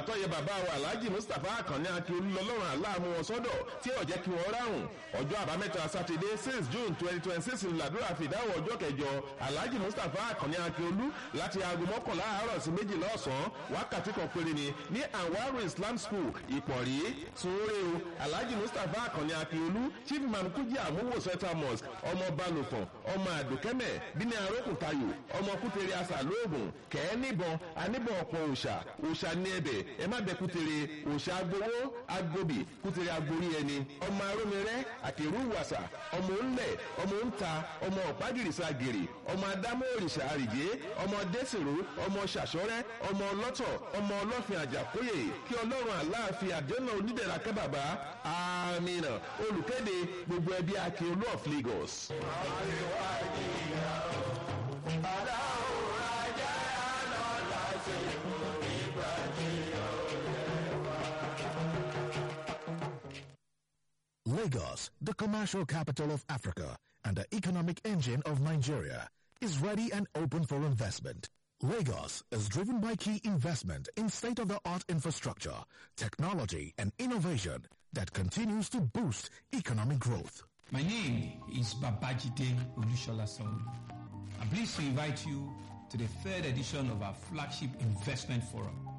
tọ́yẹ bàbá wa alhaji mustapha akànní akíolú lọ́lọ́run aláàmú wọn sọ́dọ̀ tí ò jẹ́ kí wọ́n ráhùn ọjọ́ àbámẹ́ta sátidé 6 June 2026 làdúrà fìdáwọ̀ ọjọ́ kẹjọ alhaji mustapha akànní akíolú láti aago 11 àárọ̀ sí 2 lọ́sàn-án wákàtí kan péré ni ní anwaru islam school ìpọ̀rí sunwóré o alhaji mustapha akànní akíolú chief imam kújì àmúwò central mosque ọmọ balùfọ̀n ọmọ àdùkẹ́mẹ̀ bíní arókùntayò ọmọ kútere asà lóògùn kẹ́ẹ́ níbọn aníbọn ọ̀pọ̀ òòṣà ní ẹbẹ̀ ẹ má bẹ kútere òòṣà agbowó agbóbì kútere agborí ẹni ọmọ arómirẹ́ àkèrú wàsà ọmọ ńlẹ̀ ọmọ ńta ọmọ ọ̀págìrìsà gèrè ọmọ adámọ́ òrìṣà àrìjé ọmọ dẹ́sìrò ọmọ ṣàṣọ́rẹ́ ọmọ ọlọ́tọ̀ ọmọ ọlọ́fin àjàkóyè kí ọlọ́run aláàfin àdéhùn onídẹ̀ra kẹ́bàbá àmínà olùkéde gbogbo ẹbí Akíolú of Lagos. Lagos, the commercial capital of Africa and the economic engine of Nigeria, is ready and open for investment. Lagos is driven by key investment in state-of-the-art infrastructure, technology, and innovation that continues to boost economic growth. My name is Babajide Olushola Sanwo-Olu. I'm pleased to invite you to the third edition of our flagship investment forum,